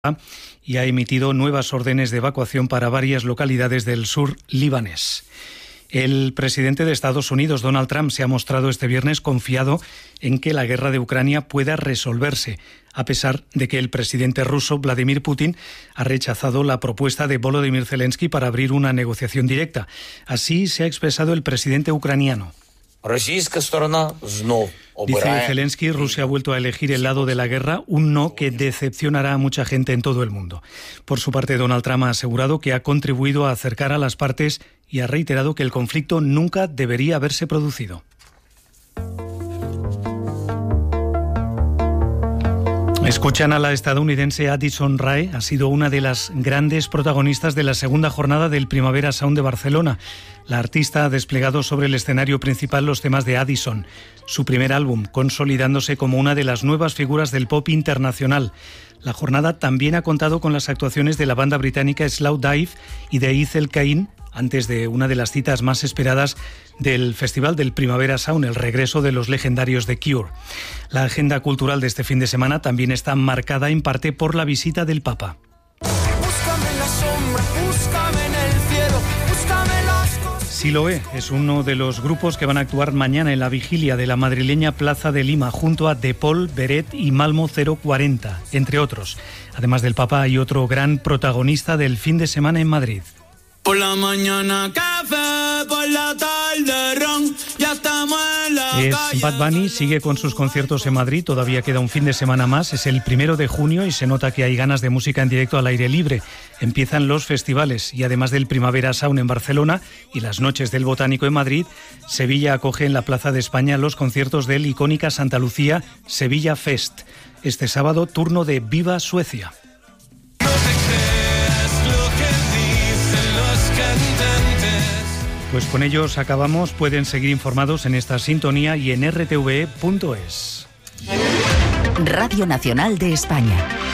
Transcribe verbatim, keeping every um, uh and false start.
y ha emitido nuevas órdenes de evacuación para varias localidades del sur libanés. El presidente de Estados Unidos, Donald Trump, se ha mostrado este viernes confiado en que la guerra de Ucrania pueda resolverse, a pesar de que el presidente ruso, Vladimir Putin, ha rechazado la propuesta de Volodymyr Zelensky para abrir una negociación directa. Así se ha expresado el presidente ucraniano. Dice Zelensky, Rusia ha vuelto a elegir el lado de la guerra, un no que decepcionará a mucha gente en todo el mundo. Por su parte, Donald Trump ha asegurado que ha contribuido a acercar a las partes y ha reiterado que el conflicto nunca debería haberse producido. Escuchan a la estadounidense Addison Rae, ha sido una de las grandes protagonistas de la segunda jornada del Primavera Sound de Barcelona. La artista ha desplegado sobre el escenario principal los temas de Addison, su primer álbum, consolidándose como una de las nuevas figuras del pop internacional. La jornada también ha contado con las actuaciones de la banda británica Slow Dive y de Ethel Cain, antes de una de las citas más esperadas del Festival del Primavera Sound, el regreso de los legendarios The Cure. La agenda cultural de este fin de semana también está marcada en parte por la visita del Papa. Búscame en la sombra, búscame en el cielo, búscame las cosas. Siloé es uno de los grupos que van a actuar mañana en la vigilia de la madrileña Plaza de Lima, junto a De Paul, Beret y Malmo cero cuarenta, entre otros. Además del Papa, hay otro gran protagonista del fin de semana en Madrid. Por la mañana café, por la tarde ron, ya estamos en la calle. Es Bad Bunny, sigue con sus conciertos en Madrid, todavía queda un fin de semana más, es el primero de junio y se nota que hay ganas de música en directo al aire libre. Empiezan los festivales y además del Primavera Sound en Barcelona y las Noches del Botánico en Madrid, Sevilla acoge en la Plaza de España los conciertos del icónica Santa Lucía Sevilla Fest. Este sábado, turno de Viva Suecia. Pues con ellos acabamos. Pueden seguir informados en esta sintonía y en r t v e punto es. Radio Nacional de España.